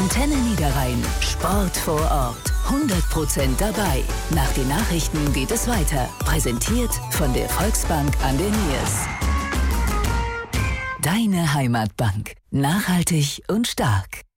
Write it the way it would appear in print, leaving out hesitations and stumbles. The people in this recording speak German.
Antenne Niederrhein. Sport vor Ort. 100% dabei. Nach den Nachrichten geht es weiter. Präsentiert von der Volksbank an der Niers. Deine Heimatbank. Nachhaltig und stark.